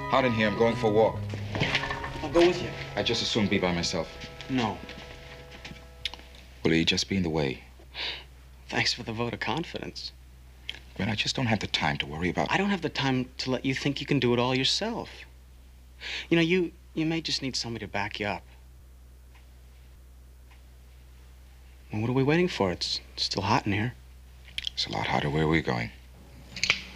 Hot in here. I'm going for a walk. I'll go with you. I'd just as soon be by myself. No. Will he just be in the way? Thanks for the vote of confidence. Gwen, I just don't have the time to worry about... I don't have the time to let you think you can do it all yourself. You know, you may just need somebody to back you up. Well, what are we waiting for? It's still hot in here. It's a lot hotter. Where are we going?